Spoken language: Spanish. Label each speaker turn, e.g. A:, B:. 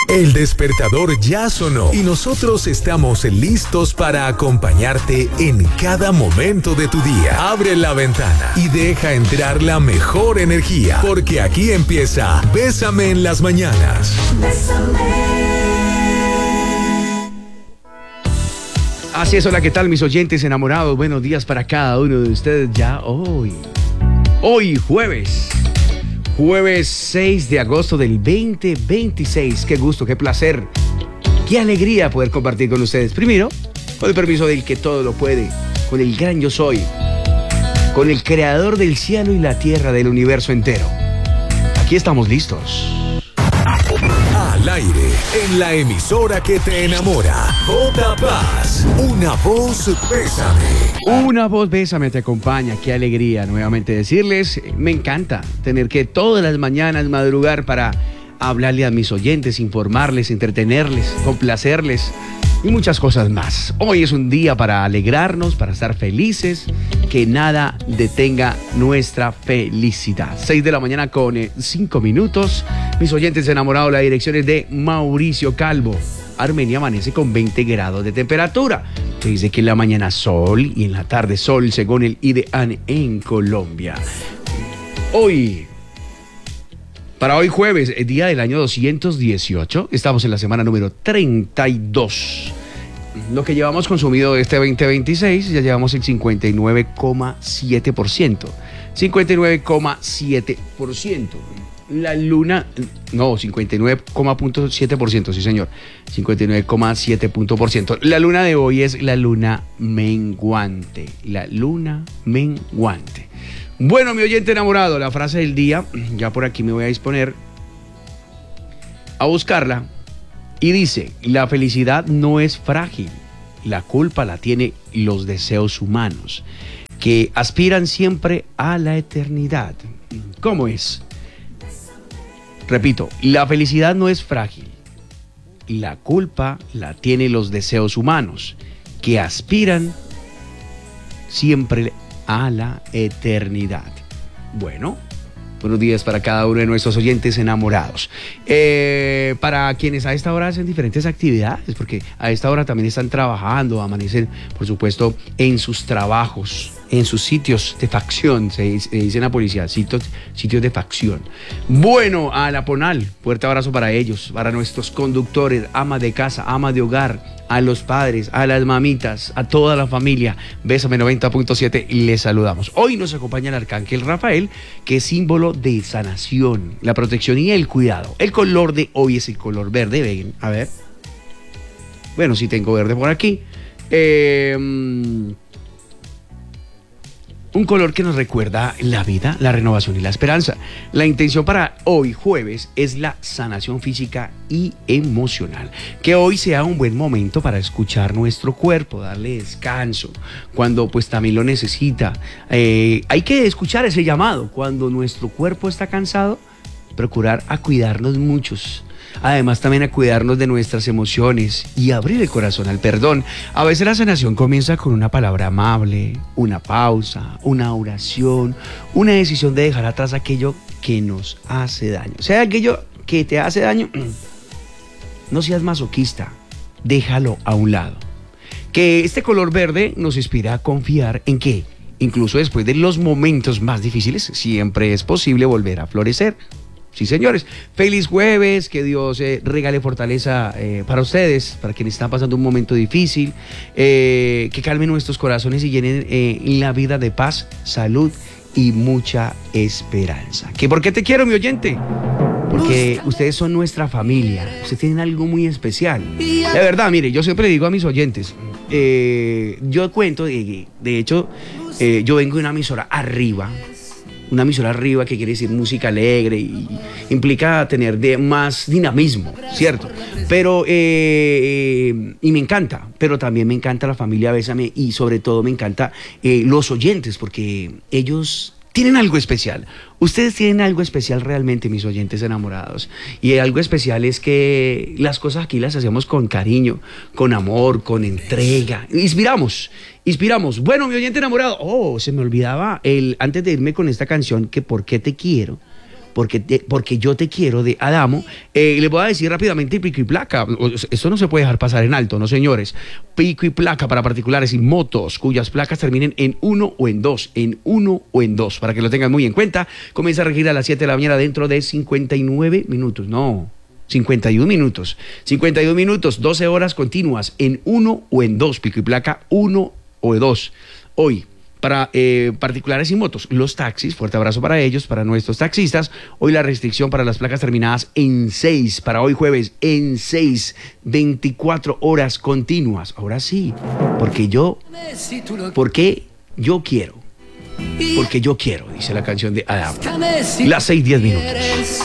A: El despertador ya sonó y nosotros estamos listos para acompañarte en cada momento de tu día. Abre la ventana y deja entrar la mejor energía, porque aquí empieza Bésame en las mañanas.
B: Así es, hola, ¿qué tal mis oyentes enamorados? Buenos días para cada uno de ustedes ya hoy jueves 6 de agosto del 2026. Qué gusto, qué placer, qué alegría poder compartir con ustedes. Primero, con el permiso del que todo lo puede, con el gran yo soy, con el creador del cielo y la tierra, del universo entero. Aquí estamos listos.
A: Al aire, en la emisora que te enamora, J Paz, una voz bésame.
B: Una voz bésame te acompaña, qué alegría nuevamente decirles, me encanta tener que todas las mañanas madrugar para hablarle a mis oyentes, informarles, entretenerles, complacerles y muchas cosas más. Hoy es un día para alegrarnos, para estar felices, que nada detenga nuestra felicidad. 6 de la mañana con 5 minutos. Mis oyentes enamorados, la dirección es de Mauricio Calvo. Armenia amanece con 20 grados de temperatura. Se dice que en la mañana sol y en la tarde sol, según el IDEAN en Colombia. Para hoy jueves, el día del año 218, estamos en la semana número 32. Lo que llevamos consumido este 2026, ya llevamos el 59,7%. 59,7%. La luna, no, 59,7%, sí señor, 59,7%. La luna de hoy es la luna menguante, Bueno, mi oyente enamorado, la frase del día, ya por aquí me voy a disponer a buscarla, y dice: la felicidad no es frágil, la culpa la tienen los deseos humanos, que aspiran siempre a la eternidad. ¿Cómo es? Repito, la felicidad no es frágil, la culpa la tienen los deseos humanos, que aspiran siempre a la eternidad. Bueno, buenos días para cada uno de nuestros oyentes enamorados. Para quienes a esta hora hacen diferentes actividades, porque a esta hora también están trabajando, amanecen, por supuesto, en sus trabajos, en sus sitios de facción, se dice en la policía, sitios de facción. Bueno, a la PONAL, fuerte abrazo para ellos, para nuestros conductores, amas de casa, amas de hogar, a los padres, a las mamitas, a toda la familia. Bésame 90.7 y les saludamos. Hoy nos acompaña el arcángel Rafael, que es símbolo de sanación, la protección y el cuidado. El color de hoy es el color verde. Ven, a ver. Bueno, sí tengo verde por aquí. Un color que nos recuerda la vida, la renovación y la esperanza. La intención para hoy jueves es la sanación física y emocional. Que hoy sea un buen momento para escuchar nuestro cuerpo, darle descanso cuando pues también lo necesita. Hay que escuchar ese llamado. Cuando nuestro cuerpo está cansado, procurar a cuidarnos muchos. Además también a cuidarnos de nuestras emociones y abrir el corazón al perdón. A veces la sanación comienza con una palabra amable, una pausa, una oración, una decisión de dejar atrás aquello que nos hace daño. O sea, aquello que te hace daño, no seas masoquista, déjalo a un lado. Que este color verde nos inspira a confiar en que, incluso después de los momentos más difíciles, siempre es posible volver a florecer. Sí, señores, feliz jueves, que Dios regale fortaleza para ustedes, para quienes están pasando un momento difícil, que calmen nuestros corazones y llenen la vida de paz, salud y mucha esperanza. ¿Que por qué te quiero, mi oyente? Porque ustedes son nuestra familia, ustedes tienen algo muy especial. De verdad, mire, yo siempre digo a mis oyentes, yo cuento, de hecho, yo vengo de una emisora arriba, que quiere decir música alegre y implica tener más dinamismo, ¿cierto? Pero, y me encanta, pero también me encanta la familia Bésame y sobre todo me encanta los oyentes, porque ellos tienen algo especial. Ustedes tienen algo especial realmente, mis oyentes enamorados. Y algo especial es que las cosas aquí las hacemos con cariño, con amor, con entrega. Inspiramos. Bueno, mi oyente enamorado, se me olvidaba antes de irme con esta canción, que ¿por qué te quiero? porque yo te quiero de Adamo. Les voy a decir rápidamente pico y placa. Esto no se puede dejar pasar en alto, ¿no, señores? Pico y placa para particulares y motos cuyas placas terminen en 1 o en 2, para que lo tengan muy en cuenta. Comienza a regir a las 7 de la mañana dentro de 59 minutos. No, 51 minutos. 51 minutos, 12 horas continuas en 1 o en 2, pico y placa 1 o 2. Hoy, para particulares y motos, los taxis, fuerte abrazo para ellos, para nuestros taxistas. Hoy la restricción para las placas terminadas en 6, para hoy jueves en 6, 24 horas continuas. Ahora sí, porque yo quiero, dice la canción de Adamo. Las 6:10 minutos.